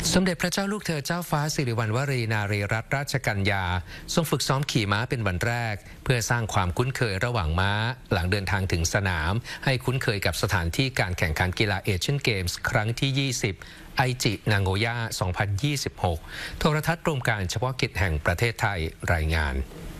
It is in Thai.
สมเด็จพระเจ้าลูกเธอเจ้าฟ้าสิริวัณวรีนารีรัตนราชกัญญาทรงฝึกซ้อมขี่ม้าเป็นวันแรกเพื่อสร้างความคุ้นเคยระหว่างม้าหลังเดินทางถึงสนามให้คุ้นเคยกับสถานที่การแข่งขันกีฬาเอเชียนเกมส์ครั้งที่ 20 ไอจินางโงย่า 2026 โทรทัศน์กรมการเฉพาะกิจแห่งประเทศไทยรายงาน